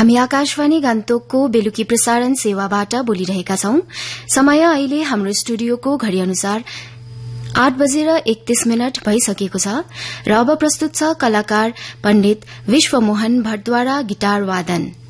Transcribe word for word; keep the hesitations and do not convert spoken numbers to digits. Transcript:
हामी आकाशवाणी गान्तोकको बेलुकी प्रसारण सेवाबाट बोलिरहेका छौं। समय अहिले हाम्रो स्टुडियोको घड़ी अनुसार आठ बजेर एकतीस मिनट भइसकेको छ र अब प्रस्तुत छ कलाकार पण्डित विश्वमोहन भट्टद्वारा गिटार वादन।